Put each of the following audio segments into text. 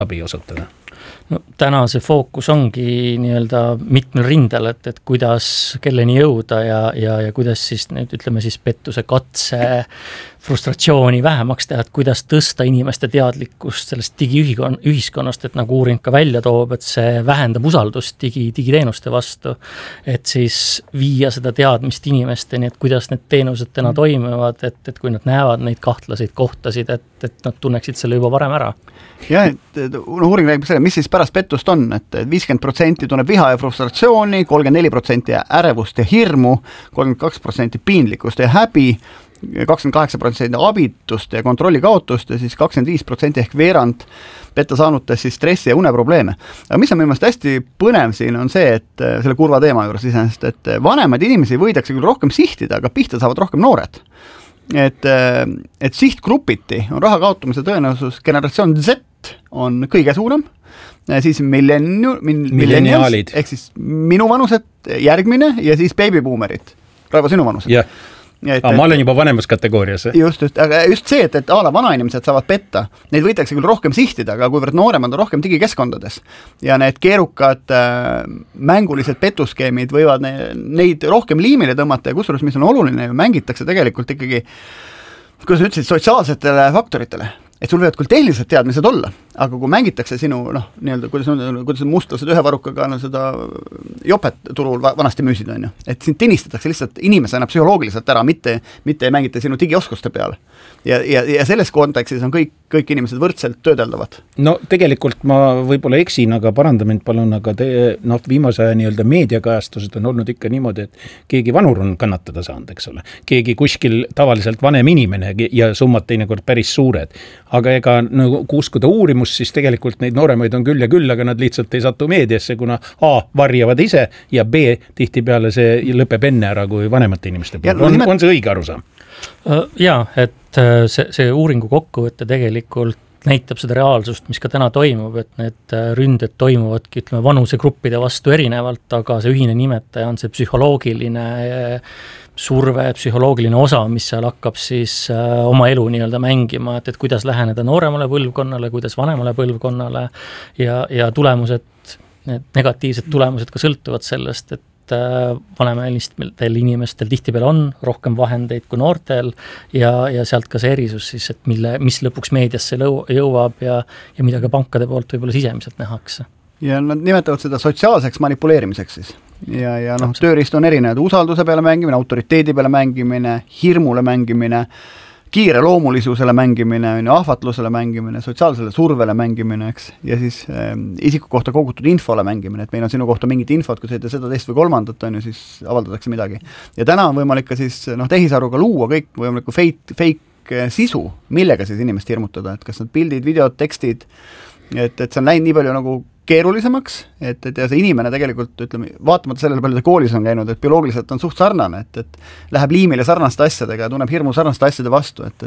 abi osutada? No, täna see fookus ongi nii-öelda mitmel rindel, et kuidas kelleni jõuda ja kuidas siis nüüd ütleme siis pettuse katse frustratsiooni vähemaks teha, et kuidas tõsta inimeste teadlikkust sellest digiühiskonnast, et nagu uuring ka välja toob, et see vähendab usaldust digiteenuste vastu, et siis viia seda teadmist inimesteni, et kuidas need teenused täna toimivad, et kui nad näevad neid kahtlaseid kohtasid, et nad tunneksid selle juba varem ära. Ja, et uuring räägib selle, mis siis pärast pettust on, et 50% tunneb viha ja frustratsiooni, 34% ärevust ja hirmu, 32% piinlikkust ja häbi, 28% abitust ja kontrollikaotust ja siis 25% ehk veerand petta saanutes siis stressi ja uneprobleeme. Aga mis on minu meelest hästi põnev siin on see, et selle kurva teema juures iseenesest, et vanemaid inimesi võidakse küll rohkem sihtida, aga pihta saavad rohkem noored. Et sihtgrupiti on raha kaotamise tõenäosus generatsioon Z on kõige suurem, siis millenniaalid, ehk siis minu vanused järgmine ja siis babybuumerid, Raivo sinu vanused. Yeah. Ma olen juba vanemas kategoorias. Aga just see, et vanainimesed saavad petta, neid võidakse küll rohkem sihtida, aga kuivõrd nooremad on rohkem digikeskkondades ja need keerukad mängulised petuskeemid võivad neid rohkem liimile tõmmata ja kusjuures, mis on oluline, mängitakse tegelikult ikkagi, kuidas ütlesid, sotsiaalsetele faktoritele. Et sul võivad küll tehnilised teadmised olla, aga kui mängitakse sinu, nii-öelda, kuidas mustlased ühe varukaga seda jopet turul vanasti müüsid, on ju. Et sind tinistatakse lihtsalt inimesena psühholoogiliselt ära, mitte ei mängita sinu digioskuste peale. Ja selles kontekstis on kõik inimesed võrdselt töödeldavad. No tegelikult ma võib-olla eksin, aga paranda mind palun, aga viimase aja nii-öelda meediakajastused on olnud ikka niimoodi, et keegi vanur on kannatada saanud, eks ole. Keegi kuskil tavaliselt vanem inimene ja summad teinekord päris suured. Aga ega uskuda uurimus, siis tegelikult neid nooremaid on küll ja küll, aga nad lihtsalt ei satu meediasse, kuna A, varjavad ise ja B, tihtipeale see lõpeb enne ära kui vanemate inimeste puhul. On see õige arusaam? Jaa, et see uuringu kokkuvõtte tegelikult näitab seda reaalsust, mis ka täna toimub, et need ründed toimuvadki, ütleme, vanusegruppide vastu erinevalt, aga see ühine nimetaja on see psühholoogiline surve, psühholoogiline osa, mis seal hakkab siis oma elu nii-öelda mängima, et kuidas läheneda nooremale põlvkonnale, kuidas vanemale põlvkonnale ja tulemused, need negatiivsed tulemused ka sõltuvad sellest, et vanemaelistel inimestel tihtipeale on rohkem vahendeid kui noortel ja sealt ka see erisus siis, et mis lõpuks meediasse jõuab ja mida ka pankade poolt võib-olla sisemiselt nähakse. Ja nad nimetavad seda sotsiaalseks manipuleerimiseks siis. Ja tööriist on erinevad, usalduse peale mängimine, autoriteedi peale mängimine, hirmule mängimine, kiire loomulisusele mängimine, ahvatlusele mängimine, sotsiaalsele survele mängimine, eks, ja siis isiku kohta kogutud infole mängimine, et meil on sinu kohta mingit infot, kui sa ütled seda teist või kolmandat, on ju, siis avaldatakse midagi. Ja täna on võimalik ka siis tehisaruga luua kõik võimaliku fake sisu, millega siis inimest hirmutada, et kas need pildid, videod, tekstid, et see on läinud nii palju nagu keerulisemaks, et see inimene tegelikult, ütleme, vaatamata sellele palju ta koolis on käinud, et bioloogiliselt on suht sarnane, et läheb liimile sarnaste asjadega ja tunneb hirmu sarnaste asjade vastu, et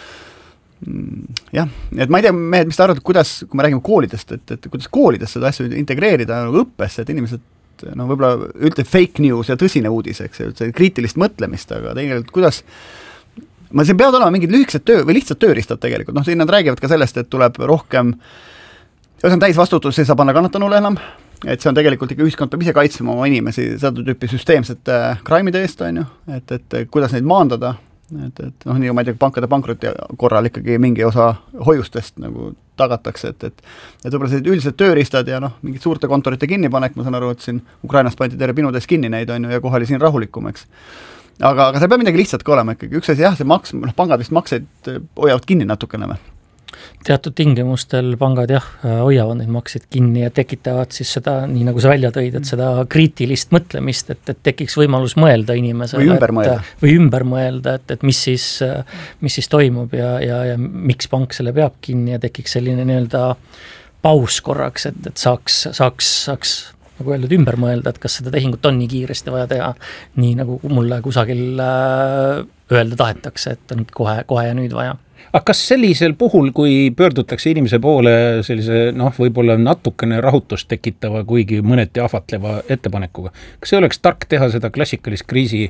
ma ei tea, mehed, mis te arvate, kuidas, kui me räägime koolidest, et kuidas koolides seda asju integreerida õppesse, et inimesed, võib-olla ütleb fake news ja tõsine uudis, eks, see kriitilist mõtlemist, aga tegelikult kuidas see peavad olema mingid lühikesed või lihtsad tööriistad tegelikult, siin nad räägivad ka sellest, et tuleb rohkem see on täis vastutus, ei saa panna kannatanule enam, et see on tegelikult ikka ühiskond peab ise kaitsema oma inimesi seda tüüpi süsteemsete kraimide eest, on ju, et kuidas neid maandada, et nii ma ei tea, pankade pankrotti korral ikkagi mingi osa hoiustest nagu tagatakse, et võib-olla sellised üldised tööriistad ja mingid suurte kontorite kinnipanek, ma saan aru, et siin Ukrainast pandi terve pinudes kinni neid, on ju, ja kohali siin rahulikum, eks. Aga see peab midagi lihtsalt ka olema ikkagi, üks asi jah, see pangad vist makseid hoiavad kinni natukene või? Teatud tingimustel pangad hoiavad neid makseid kinni ja tekitavad siis seda, nii nagu sa välja tõid, et seda kriitilist mõtlemist, et tekiks võimalus mõelda inimesele. Või ümber mõelda, et mis siis toimub ja miks pank selle peab kinni ja tekiks selline nii-öelda paus korraks, et saaks nagu öeldud, ümber mõelda, et kas seda tehingut on nii kiiresti vaja teha, nii nagu mulle kusagil öelda tahetakse, et on kohe ja nüüd vaja. Aga kas sellisel puhul, kui pöördutakse inimese poole sellise, võib-olla natukene rahutust tekitava, kuigi mõneti ahvatleva ettepanekuga, kas ei oleks tark teha seda klassikalist kriisi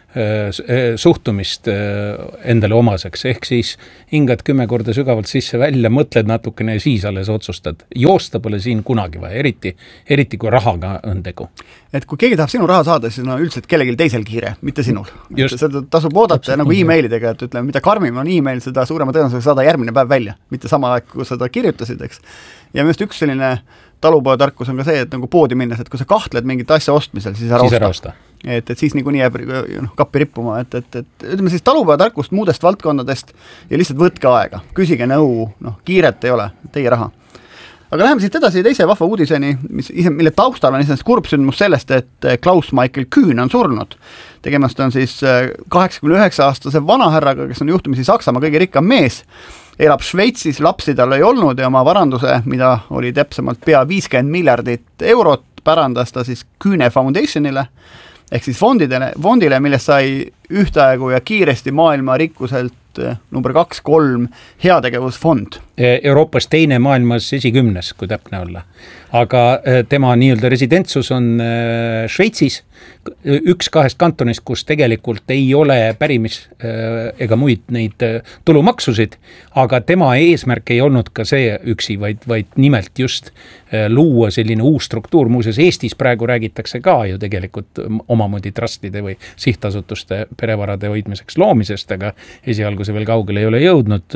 suhtumist endale omaseks, ehk siis hingad 10 korda sügavalt sisse välja, mõtled natukene ja siis alles otsustad. Joosta pole siin kunagi vaja, eriti kui rahaga on tegu. Et kui keegi tahab sinu raha saada, siis on üldiselt kellelgi teisel kiire, mitte sinul. Seda tasub oodata nagu e-mailidega, et ütleme, mida karmim on e-mail, seda suurema tõenäosusega saada järgmine päev välja, mitte sama aeg, kui seda kirjutasid, eks. Ja minu üks selline talupojatarkus on ka see, et nagu poodi minnes, et kui sa kahtled mingit asja ostmisel, siis ära osta. Et siis niikuinii jääb kappi rippuma, et ütleme siis talupojatarkust muudest valdkondadest ja lihtsalt võtke aega, küsige nõu, kiiret ei ole, teie raha. Aga läheme siit edasi teise vahva uudiseni, mille taustal on iseenesest kurb sündmus sellest, et Klaus Michael Kühn on surnud. Tegemast on siis 89-aastase vanahärraga, kes on juhtumisi Saksamaa kõige rikkam mees, elab Šveitsis, lapsi tal ei olnud ja oma varanduse, mida oli täpsemalt pea 50 miljardit eurot, pärandas ta siis Kühne Foundationile, ehk siis fondile, millest sai ühtaegu ja kiiresti maailma rikkuselt number 2-3 heategevusfond. Euroopas teine maailmas 10, kui täpne olla. Aga tema nii-öelda residentsus on Šveitsis, üks 2 kantonist, kus tegelikult ei ole pärimis ega muid neid tulumaksusid, aga tema eesmärk ei olnud ka see üksi, vaid nimelt just luua selline uus struktuur. Muuseas, Eestis praegu räägitakse ka ju tegelikult omamoodi trustide või sihtasutuste perevarade hoidmiseks loomisest, aga esialgu see veel kaugele ei ole jõudnud.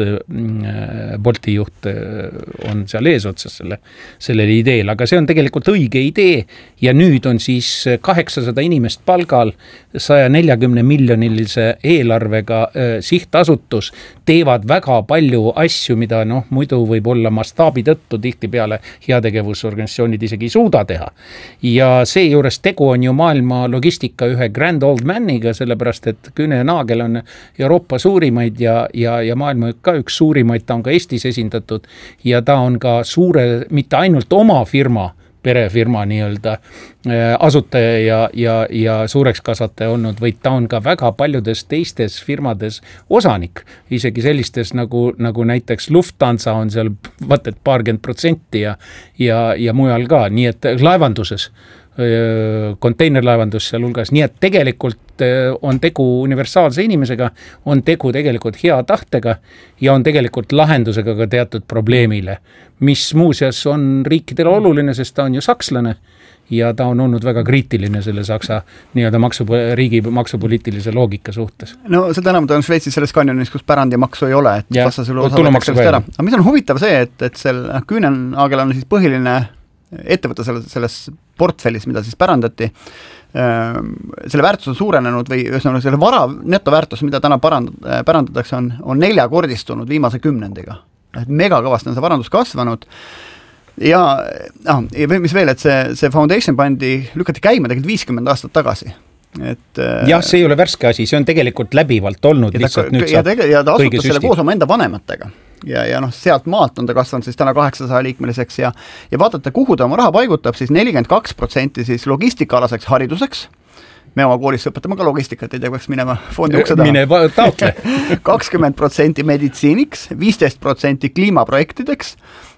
Bolti juht on seal eesotsas sellele ideel, aga see on tegelikult õige idee ja nüüd on siis 800 inimest palgal 140 miljonilise eelarvega sihtasutus, teevad väga palju asju, mida muidu võib olla mastaabi tõttu tihtipeale heategevusorganisatsioonid isegi ei suuda teha. Ja see juures tegu on ju maailma logistika ühe grand old maniga, sellepärast et Kühne ja Nagel on Euroopa suurimaid ja maailma ka üks suurimaid, ta on ka Eestis esindatud ja ta on ka suure, mitte ainult oma firma, perefirma nii-öelda asutaja ja suureks kasvataja olnud, vaid ta on ka väga paljudes teistes firmades osanik, isegi sellistes nagu näiteks Lufthansa on seal vaat et 20% ja mujal ka, nii et laevanduses, konteinerlaevandus seal hulgas, nii et tegelikult on tegu universaalse inimesega, on tegu tegelikult hea tahtega ja on tegelikult lahendusega ka teatud probleemile, mis muuseas on riikidele oluline, sest ta on ju sakslane ja ta on olnud väga kriitiline selle Saksa nii-öelda riigi maksupoliitilise loogika suhtes. No seda enam ta on Šveitsis selles kanjonis, kus pärandimaksu ei ole, et vastasel osa võetakse ära. Aga mis on huvitav see, et selle Kühnenagel on siis põhiline ettevõte selles portfellis, mida siis pärandati, selle väärtus on suurenenud või selle vara netoväärtus, mida täna pärandatakse, on 4-kordistunud viimase 10-ndiga. Megakõvasti on see varandus kasvanud ja mis veel, et see foundation lükati käima tegelikult 50 aastat tagasi. Jah, see ei ole värske asi, see on tegelikult läbivalt olnud. Ja ta asutas selle koos oma enda vanematega. Ja sealt maalt on ta kasvanud siis täna 800 liikmeliseks ja vaadata, kuhu ta oma raha paigutab, siis 42% siis logistikaalaseks hariduseks. Me oma koolis õpetame ka logistikat, ei tea, peaks minema fondi ukse taha. Mine taotle. 20% meditsiiniks, 15% kliimaprojektideks,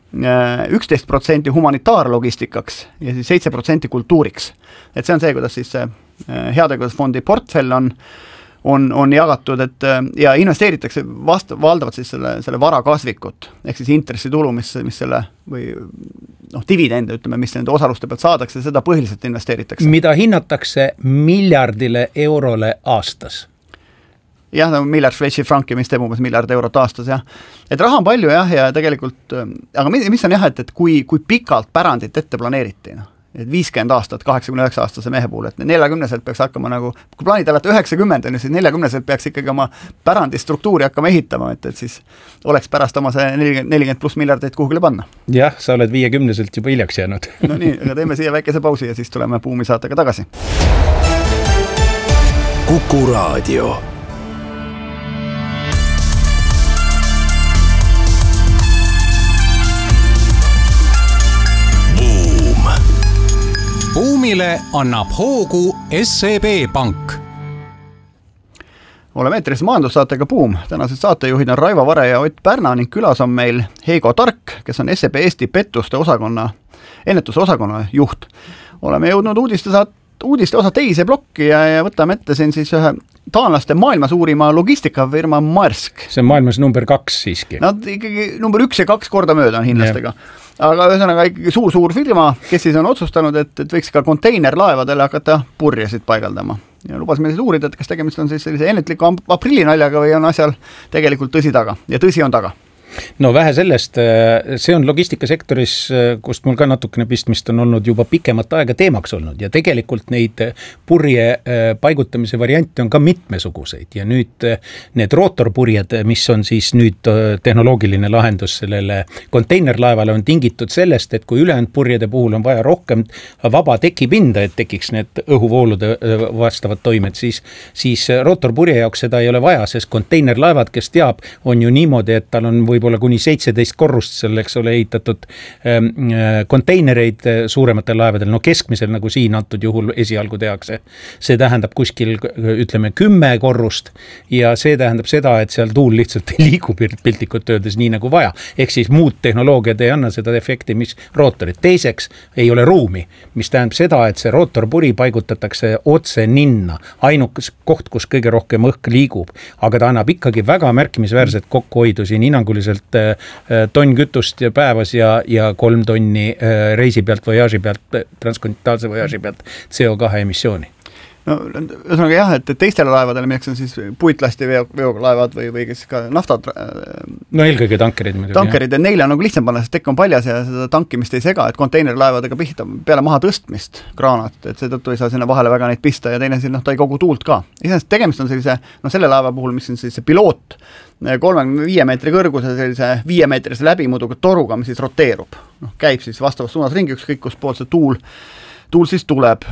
11% humanitaarlogistikaks ja siis 7% kultuuriks. Et see on see, kuidas siis see heategevusfondi portfell on jagatud, ja investeeritakse valdavalt siis selle vara kasvikut, ehk siis intressitulu, mis selle või dividende, ütleme, mis nende osaluste pealt saadakse, seda põhiliselt investeeritakse. Mida hinnatakse miljardile eurole aastas? Jah, miljard Šveitsi franki, mis teeb umbes miljard eurot aastas, jah. Et raha on palju, jah, ja tegelikult, aga mis on jah, et kui pikalt pärandit ette planeeriti, et 50 aastat 89-aastase mehe puhul, et 40-selt peaks hakkama nagu, kui plaanid alati 90, siis 40-selt peaks ikkagi oma pärandistruktuuri hakkama ehitama, et siis oleks pärast oma see 40 plus miljardit kuhugile panna. Jah, sa oled 50-selt juba hiljaks jäänud. No nii, aga teeme siia väikese pausi ja siis tuleme Buumi saatega tagasi. Kuku Raadio. Buumile annab hoogu SEB Pank. Oleme eetris majandussaatega Buum. Tänased saatejuhid on Raivo Vare ja Ott Pärna ning külas on meil Heigo Tark, kes on SEB Eesti pettuste ennetuse osakonna juht. Oleme jõudnud uudiste osa teise plokki ja võtame ette siin siis ühe taanlaste maailma suurima logistikafirma Maersk. See on maailmas number 2 siiski. Nad ikkagi number 1 ja 2 korda mööda on hiinlastega. Aga ühesõnaga ikkagi suur firma, kes siis on otsustanud, et võiks ka konteinerlaevadele hakata purjesid paigaldama. Ja lubas meil siis uurida, et kas tegemist on siis sellise ennetliku aprillinaljaga või on asjal tegelikult tõsi taga. Ja tõsi on taga. No vähe sellest, see on logistikasektoris, kust mul ka natukene pistmist on olnud juba pikemat aega teemaks olnud ja tegelikult neid purje paigutamise variante on ka mitmesuguseid ja nüüd need rootorpurjed, mis on siis nüüd tehnoloogiline lahendus sellele konteinerlaevale on tingitud sellest, et kui ülejäänud purjede puhul on vaja rohkem vaba tekipinda, et tekiks need õhuvoolude vastavad toimed, siis rootorpurje jaoks seda ei ole vaja, sest konteinerlaevad, kes teab, on ju niimoodi, et tal on võib-olla kuni 17 korrust selleks ole ehitatud konteinereid suurematel laevadel, no keskmisel nagu siin antud juhul esialgu tehakse. See tähendab kuskil, ütleme, 10 korrust ja see tähendab seda, et seal tuul lihtsalt ei liigu piltlikult öeldes nii nagu vaja. Ehk siis muud tehnoloogiad ei anna seda efekti, mis rootorid. Teiseks ei ole ruumi, mis tähendab seda, et see rootorpuri paigutatakse otse ninna. Ainukas koht, kus kõige rohkem õhk liigub, aga ta annab ikkagi väga märkimisväärset kokkuhoidu siin hinnanguliselt tonn kütust päevas ja 3 tonni reisi pealt, voyaaži pealt, transkontinentaalse voyaaži pealt CO2 emissiooni. No, ühesõnaga jah, et teistele laevadele, milleks on siis puitlasti veolaevad või kes ka naftad. No eelkõige tankerid muidugi. Tankerid ja neile on nagu lihtsam panna, sest tekk on paljas ja seda tankimist ei sega, et konteinerlaevadega pihta peale maha tõstmist kraanat, et seetõttu ei saa sinna vahele väga neid pista ja teine siin, ta ei kogu tuult ka. Iseenesest tegemist on sellise, selle laeva puhul, mis on siis see piloot 35 meetri kõrguse sellise 5 meetrise läbimuduga toruga, mis siis roteerub. Käib siis vastavas suunas ringi, ükskõik kus pool see tuul siis tuleb.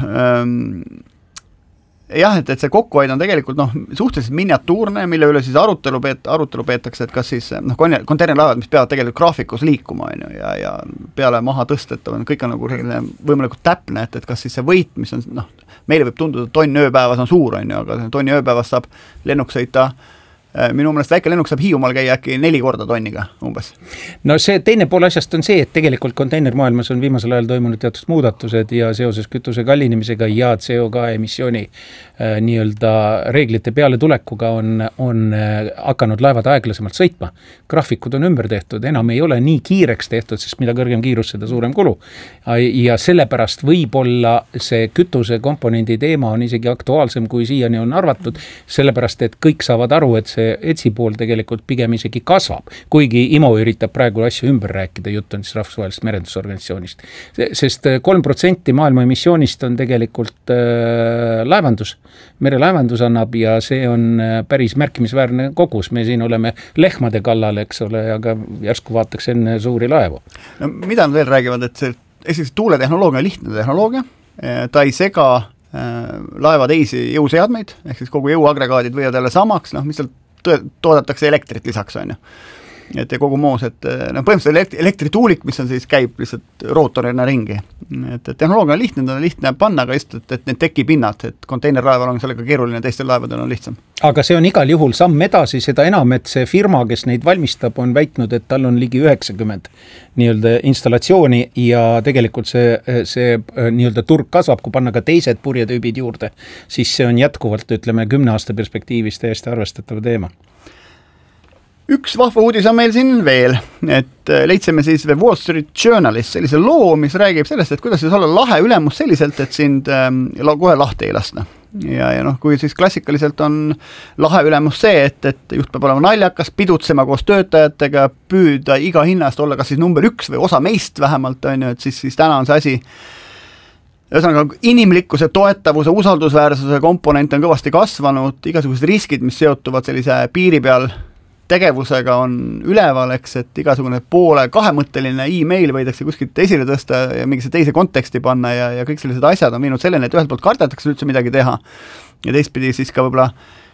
Jah, et see kokkuhoid on tegelikult suhteliselt miniatuurne, mille üle siis arutelu peetakse, et kas siis konteinerlaevad, mis peavad tegelikult graafikus liikuma ja peale maha tõstet, kõik on nagu võimalikult täpne, et kas siis see võit, mis on, meile võib tunduda, et tonn ööpäevas on suur, aga tonni ööpäevas saab lennuk sõita. Minu mõnest väike lennuk saab Hiiumaal käia äkki 4 korda tonniga umbes. No see teine pool asjast on see, et tegelikult konteinermaailmas on viimasel ajal toimunud teatud muudatused ja seoses kütuse kallinemisega ja CO2 emissiooni nii-öelda reeglite peale tulekuga on hakanud laevad aeglasemalt sõitma. Graafikud on ümber tehtud, enam ei ole nii kiireks tehtud, sest mida kõrgem kiirus, seda suurem kulu. Ja sellepärast võib-olla see kütuse komponendi teema on isegi aktuaalsem, kui siiani on arvatud, sellepärast, et kõik saavad aru, et see ETSI pool tegelikult pigem isegi kasvab, kuigi IMO üritab praegu asju ümber rääkida, jutt on siis rahvusvahelisest merendusorganisatsioonist. Sest 3% maailma emissioonist on tegelikult laevandus, merelaevandus annab ja see on päris märkimisväärne kogus. Me siin oleme lehmade kallal, eks ole, aga järsku vaataks enne suuri laevu. No, mida nad veel räägivad, et see tuuletehnoloogia on lihtne tehnoloogia, ta ei sega laeva teisi jõuseadmeid, ehk siis kogu jõuagregaadid võivad jälle samaks, mis seal toodetakse elektrit lisaks, on ju. Et ja kogu moos, et põhimõtteliselt elektrituulik, mis on siis käib lihtsalt rootorina ringi. Et tehnoloogia on lihtne panna, aga just, et need tekipinnad, et konteinerlaeval on sellega keeruline, teistel laevadel on lihtsam. Aga see on igal juhul samm edasi, seda enam, et see firma, kes neid valmistab, on väitnud, et tal on ligi 90 nii-öelda installatsiooni ja tegelikult see nii-öelda turg kasvab, kui panna ka teised purjetüübid juurde, siis see on jätkuvalt, ütleme, 10 aasta perspektiivis täiesti arvestatav teema. Üks vahva uudis on meil siin veel, et leidsime siis Wall Street Journalis sellise loo, mis räägib sellest, et kuidas siis olla lahe ülemus selliselt, et sind kohe lahti ei lasta. Ja kui siis klassikaliselt on lahe ülemus see, et juht peab olema naljakas, pidutsema koos töötajatega, püüda iga hinnast olla kas siis number 1 või osa meist vähemalt, on ju, et siis täna on see asi ühesõnaga inimlikkuse, toetavuse, usaldusväärsuse komponent on kõvasti kasvanud, igasugused riskid, mis seotuvad sellise piiri peal tegevusega on üleval, eks, et igasugune poole kahemõtteline e-mail võidakse kuskilt esile tõsta ja mingisse teise konteksti panna ja kõik sellised asjad on viinud selleni, et ühelt poolt kardetakse üldse midagi teha ja teistpidi siis ka võib-olla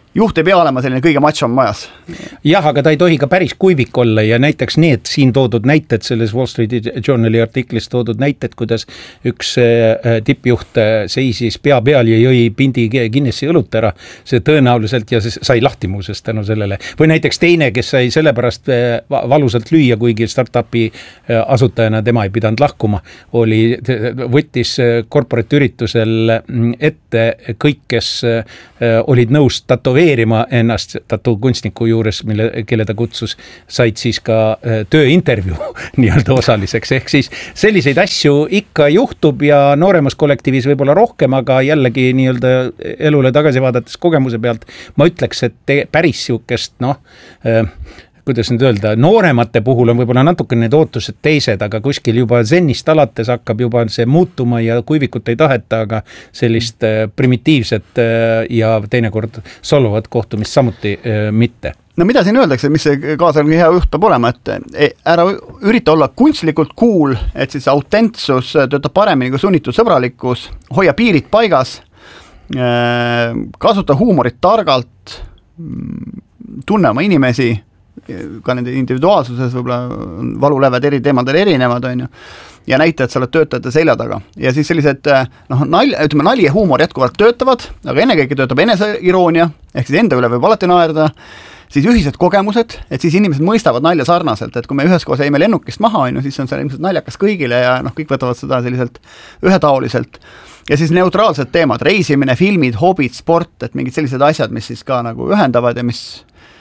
juht ei pea olema selline kõige matšom majas. Jah, aga ta ei tohi ka päris kuivik olla ja näiteks need siin toodud näited, selles Wall Street Journali artiklis toodud näited, kuidas üks tippjuht seisis pea peal ja jõi pindi Guinessi õlut ära, see tõenäoliselt ja see sai lahti muuses tänu sellele. Või näiteks teine, kes sai sellepärast valusalt lüüa, kuigi startupi asutajana tema ei pidanud lahkuma, võttis corporate üritusel ette kõik, kes olid nõus tatoveerima ennast tatukunstniku juures, kelle ta kutsus, said siis ka tööintervjuu nii-öelda osaliseks. Ehk siis selliseid asju ikka juhtub ja nooremas kollektiivis võib-olla rohkem, aga jällegi nii-öelda elule tagasi vaadates kogemuse pealt ma ütleks, et päris siukest, kuidas nüüd öelda, nooremate puhul on võib-olla natuke need ootused teised, aga kuskil juba zennist alates hakkab juba see muutuma ja kuivikut ei taheta, aga sellist primitiivset ja teinekord solvavat kohtumist samuti mitte. No mida siin öeldakse, mis see kaasaegne hea juht peab olema, et ära ürita olla kunstlikult cool, et siis autentsus töötab paremini kui sunnitud sõbralikkus, hoia piirid paigas, kasuta huumorit targalt, tunne oma inimesi, ka nende individuaalsuses võib-olla valuläved eri teemadel erinevad, on ju, ja näita, et sa oled töötajate selja taga. Ja siis sellised nali ja huumor jätkuvalt töötavad, aga ennekõike töötab eneseiroonia, ehk siis enda üle võib alati naerda, siis ühised kogemused, et siis inimesed mõistavad nalja sarnaselt, et kui me üheskoos jäime lennukist maha, on ju, siis on see ilmselt naljakas kõigile ja kõik võtavad seda selliselt ühetaoliselt. Ja siis neutraalsed teemad, reisimine, filmid, hobid, sport, et mingid sellised asjad, mis siis ka nagu ühendavad ja mis...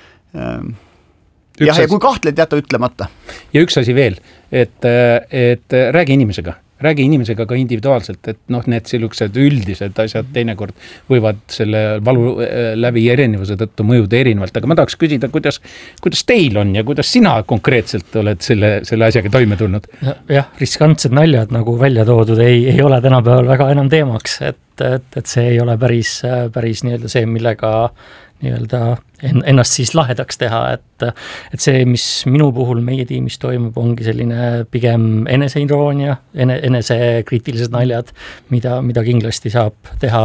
ja kui kahtled jätta ütlemata. Ja üks asi veel, et räägi inimesega ka individuaalselt, et need sellised üldised asjad teinekord võivad selle valu läbi erinevuse tõttu mõjuda erinevalt, aga ma tahaks küsida, kuidas teil on ja kuidas sina konkreetselt oled selle asjaga toime tulnud? Jah, riskantsed naljad nagu välja toodud ei ole tänapäeval väga enam teemaks, et see ei ole päris nii-öelda see, millega nii-öelda ennast siis lahedaks teha, et see, mis minu puhul meie tiimis toimub, ongi selline pigem eneseiiroonia, enesekriitilised naljad, mida kindlasti saab teha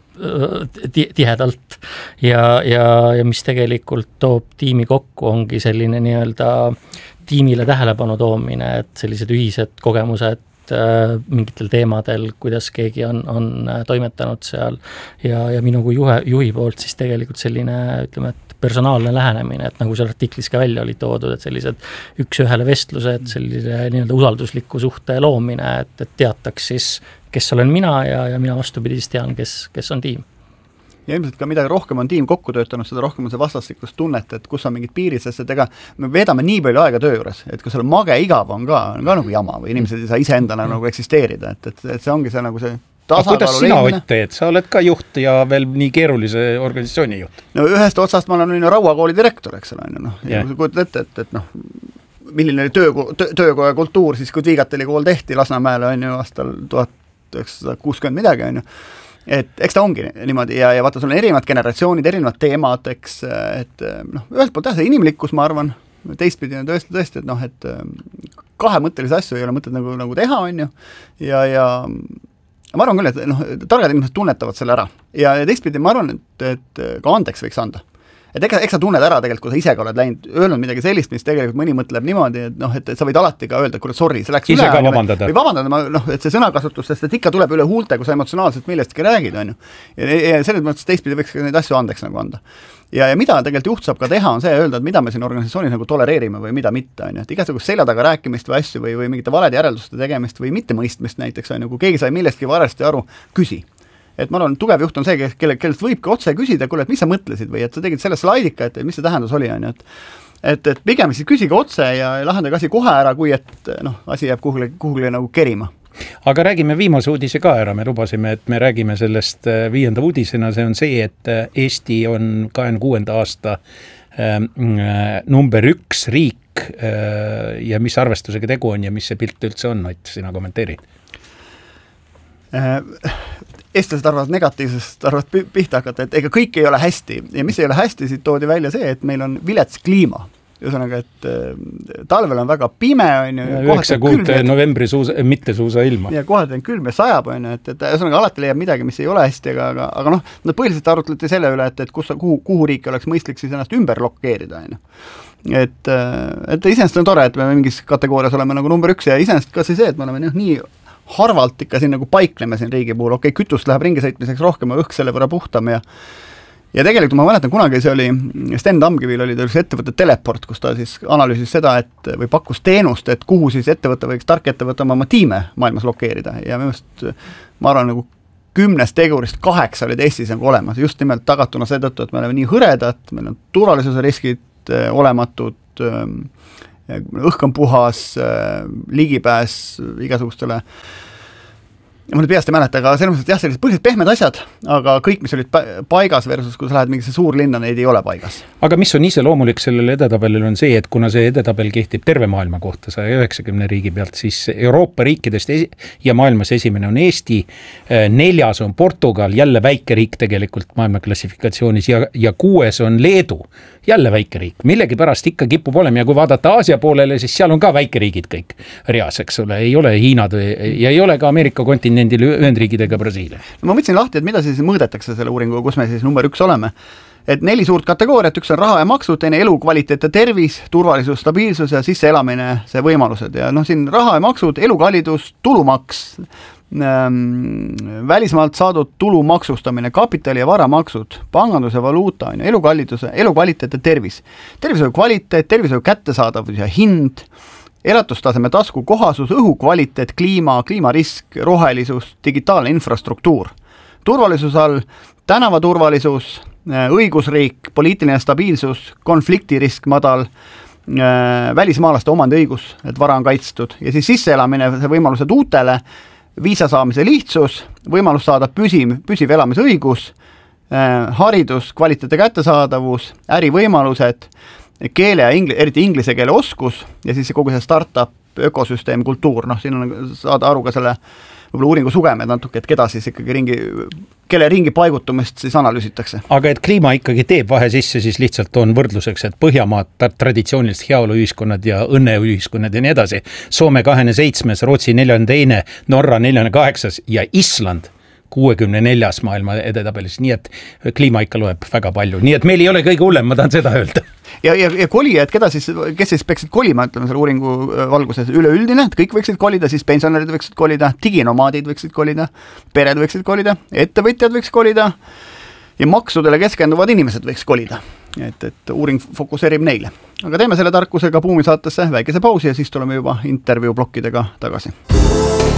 tihedalt ja mis tegelikult toob tiimi kokku, ongi selline nii-öelda tiimile tähelepanu toomine, et sellised ühised kogemused mingitel teemadel, kuidas keegi on toimetanud seal ja minu kui juhi poolt siis tegelikult selline, ütleme, et personaalne lähenemine, et nagu seal artiklis ka välja oli toodud, et sellised üks-ühele vestlused, sellise nii-öelda usaldusliku suhte loomine, et teataks siis, kes olen mina ja mina vastupidis tean, kes on tiim. Ja ilmselt ka mida rohkem on tiim kokku töötanud, seda rohkem on see vastastikust tunnet, et kus on mingid piirid, sest et ega me veedame nii palju aega töö juures, et kui seal mage igav on ka nagu jama või inimesed ei saa iseendana nagu eksisteerida, et see ongi see nagu see tasakaalu kuidas sina Ott teed? Sa oled ka juht ja veel nii keerulise organisatsiooni juht. No ühest otsast ma olen Raua kooli direktor, eks ole, ja kui kujutad ette, et milline töökoja kultuur siis, kui Tviigateli kool tehti Lasnamäele on ju aastal 1960 midagi on ju, et eks ta ongi niimoodi ja vaata, sul on erinevad generatsioonid, erinevad teemad, eks, et ühelt poolt see inimlikkus, ma arvan, teistpidi on tõesti, et kahemõttelisi asju ei ole mõtet nagu teha, on ju, ja ma arvan küll, et targad inimesed tunnetavad selle ära ja teistpidi ma arvan, et ka andeks võiks anda. Et eks sa tunned ära tegelikult, kui sa ise ka oled läinud, öelnud midagi sellist, mis tegelikult mõni mõtleb niimoodi, et sa võid alati ka öelda, kuule, sorry, see läks ise üle. Või vabandada, et see sõnakasutus, sest et ikka tuleb üle huulte, kui sa emotsionaalselt millestki räägid, on ju. Ja selles mõttes teistpidi võiks neid asju andeks nagu anda. Ja mida tegelikult juht saab ka teha, on see öelda, et mida me siin organisatsioonis nagu tolereerime või mida mitte, on ju. Et igasugust selja taga rääkimist või asju või mingite valede järelduste tegemist või mitte mõistmist näiteks, on ju, kui keegi sai millestki varasti aru, küsi. Et ma arvan, tugev juht on see, kellelt võibki otse küsida, kuule, et mis sa mõtlesid või et sa tegid selle slaidika, et mis see tähendus oli, on ju, et pigem siis küsige otse ja lahendage asi kohe ära, kui et asi jääb kuhugile nagu kerima. Aga räägime viimase uudise ka ära, me lubasime, et me räägime sellest 5. uudisena, see on see, et Eesti on 26. aasta number 1 riik ja mis arvestusega tegu on ja mis see pilt üldse on, Ott, sina kommenteerid? Eestlased arvavad negatiivsest, arvavad pihta hakata, et ega kõik ei ole hästi ja mis ei ole hästi, siit toodi välja see, et meil on vilets kliima ühesõnaga, et talvel on väga pime, on ju. 9 kuud novembri mitte suusa ilma. Ja kohad on külm ja sajab, on ju, et ühesõnaga alati leiab midagi, mis ei ole hästi, aga noh, nad põhiliselt arutleti selle üle, et kuhu riiki oleks mõistlik siis ennast ümber lokeerida, on ju. Et iseenesest on tore, et me mingis kategoorias oleme nagu number 1 ja iseenesest ka see, et me oleme nii harvalt ikka siin nagu paikleme siin riigi puhul, kütust läheb ringi sõitmiseks rohkem, õhk selle võrra puhtam ja tegelikult ma mäletan, kunagi see oli, Sten Tamkivil oli üks ettevõtte Teleport, kus ta siis analüüsis seda, et või pakkus teenust, et kuhu siis tark ettevõte oma tiime maailmas lokeerida ja ma arvan, nagu 10 tegurist 8 olid Eestis nagu olemas, just nimelt tagatuna seetõttu, et me oleme nii hõredad, meil on turvalisuse riskid olematud, õhk on puhas, ligipääs igasugustele, ma nüüd peast ei mäleta, aga selles mõttes, et jah, sellised põhiliselt pehmed asjad, aga kõik, mis olid paigas versus, kui sa lähed mingisse suurlinna, neid ei ole paigas. Aga mis on iseloomulik sellele edetabelil on see, et kuna see edetabel kehtib terve maailma kohta 190 riigi pealt, siis Euroopa riikidest ja maailmas esimene on Eesti, 4. on Portugal, jälle väike riik tegelikult maailma klassifikatsioonis ja 6. on Leedu, jälle väike riik, millegi pärast ikka kipub olema ja kui vaadata Aasia poolele, siis seal on ka väikeriigid kõik reas, eks ole, ei ole Hiinad ja ei ole ka Ameerika kontinendil Ühendriigid ega Brasiilia. Ma mõtlesin lahti, et mida siis mõõdetakse selle uuringuga, kus me siis number 1 oleme. Et 4 suurt kategooriat, 1 on raha ja maksud, teine elukvaliteet ja tervis, turvalisus, stabiilsus ja sisseelamine, see võimalused ja siin raha ja maksud, elukallidus, tulumaks, välismaalt saadud tulu maksustamine, kapitali ja varamaksud, panganduse valuuta, elukalliduse, elukvaliteet ja tervis. Tervishoiu kvaliteet, tervishoiu kättesaadavus ja hind, elatustaseme tasku kohasus, õhu kvaliteet, kliimarisk, rohelisus, digitaalne infrastruktuur. Turvalisus all tänavaturvalisus, õigusriik, poliitiline stabiilsus, konfliktirisk madal, välismaalaste omandiõigus, et vara on kaitstud ja siis sisseelamine, see võimalused uutele, viisa saamise lihtsus, võimalus saada püsiv elamisõigus, haridus, kvaliteete kättesaadavus, ärivõimalused, keele ja eriti inglise keele oskus ja siis kogu see startup, ökosüsteem, kultuur, siin on saada aru ka selle võib-olla uuringu sugemed natuke, et keda siis ikkagi kelle ringi paigutumist siis analüüsitakse. Aga et kliima ikkagi teeb vahe sisse, siis lihtsalt on võrdluseks, et Põhjamaad traditsioonilist heaoluühiskonnad ja õnneühiskonnad ja nii edasi. Soome 27, Rootsi 42, Norra 48 ja Island 64. maailma edetabelis, nii et kliima ikka loeb väga palju. Nii et meil ei ole kõige hullem, ma tahan seda öelda. Ja kolijad, kes siis peaksid kolima, ütleme selle uuringu valguses üleüldine, et kõik võiksid kolida, siis pensionärid võiksid kolida, diginomaadid võiksid kolida, pered võiksid kolida, ettevõtjad võiks kolida ja maksudele keskenduvad inimesed võiks kolida. Et uuring fokuseerib neile. Aga teeme selle tarkusega Buumi saatesse väikese pausi ja siis tuleme juba intervjuu plokkidega tagasi.